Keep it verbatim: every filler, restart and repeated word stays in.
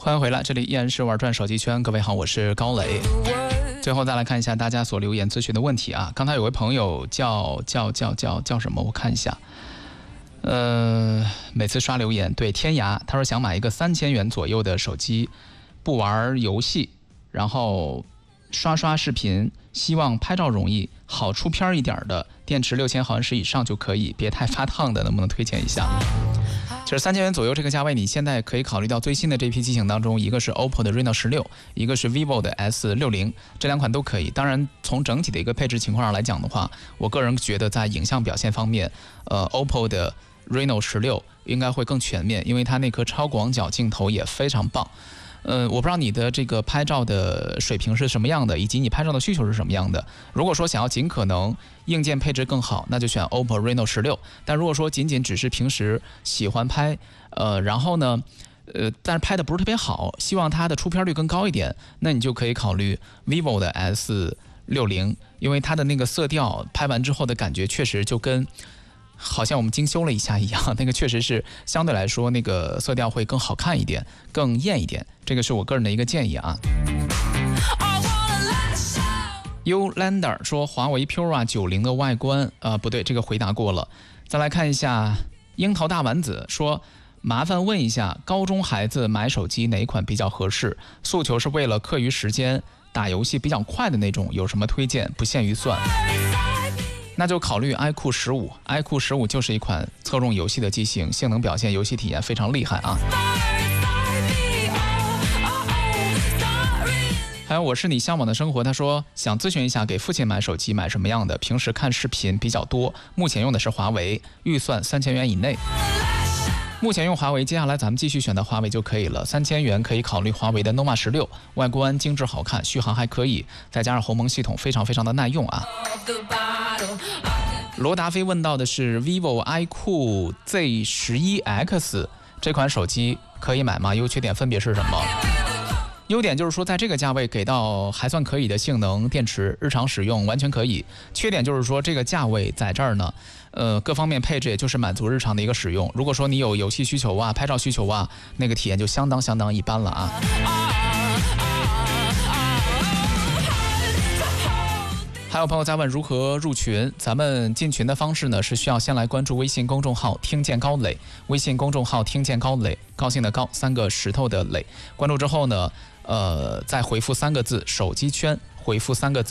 欢迎回来，这里依然是玩转手机圈。各位好，我是高磊。最后再来看一下大家所留言咨询的问题啊。刚才有位朋友叫叫叫叫叫什么？我看一下。呃，每次刷留言，对天涯，他说想买一个三千元左右的手机，不玩游戏，然后刷刷视频，希望拍照容易，好出片一点的，电池六千毫安时以上就可以，别太发烫的，能不能推荐一下？其实三千元左右这个价位，你现在可以考虑到最新的这批机型当中，一个是 O P P O 的 Reno 十六，一个是 vivo 的 S 六十，这两款都可以。当然，从整体的一个配置情况上来讲的话，我个人觉得在影像表现方面，呃 O P P O 的 Reno 十六应该会更全面，因为它那颗超广角镜头也非常棒。呃，我不知道你的这个拍照的水平是什么样的，以及你拍照的需求是什么样的。如果说想要尽可能硬件配置更好，那就选 O P P O Reno 十六。但如果说仅仅只是平时喜欢拍，呃，然后呢，呃，但是拍的不是特别好，希望它的出片率更高一点，那你就可以考虑 vivo 的 S 六十，因为它的那个色调拍完之后的感觉确实就跟好像我们精修了一下一样，那个确实是相对来说那个色调会更好看一点，更艳一点，这个是我个人的一个建议啊。Ulander 说华为 Pura 九十的外观，呃，不对，这个回答过了。再来看一下樱桃大丸子说，麻烦问一下，高中孩子买手机哪一款比较合适？诉求是为了课余时间打游戏比较快的那种，有什么推荐？不限预算。那就考虑 iQOO 十五 iQOO 十五就是一款侧重游戏的机型，性能表现、游戏体验非常厉害啊。还有我是你向往的生活，他说想咨询一下给父亲买手机买什么样的，平时看视频比较多，目前用的是华为，预算三千元以内。目前用华为，接下来咱们继续选择华为就可以了。三千元可以考虑华为的 Nova 十六，外观精致好看，续航还可以，再加上鸿蒙系统非常非常的耐用啊。罗达飞问到的是 vivo iQOO Z 十一 X 这款手机可以买吗？优缺点分别是什么？优点就是说在这个价位给到还算可以的性能，电池日常使用完全可以。缺点就是说这个价位在这儿呢，呃，各方面配置也就是满足日常的一个使用。如果说你有游戏需求啊、拍照需求啊，那个体验就相当相当一般了啊。还有朋友在问如何入群，咱们进群的方式呢是需要先来关注微信公众号听见高磊，微信公众号听见高磊，高兴的高，三个石头的磊，关注之后呢，呃，再回复三个字手机圈，回复三个字